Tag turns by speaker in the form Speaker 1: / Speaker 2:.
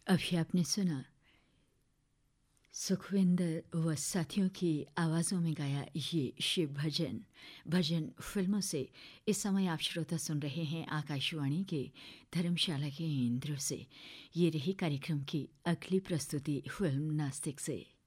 Speaker 1: अभी आपने सुना सुखविंदर व साथियों की आवाज़ों में गाया ये शिव भजन। भजन फिल्मों से इस समय आप श्रोता सुन रहे हैं आकाशवाणी के धर्मशाला के केंद्र से। ये रही कार्यक्रम की अगली प्रस्तुति फिल्म नास्तिक से।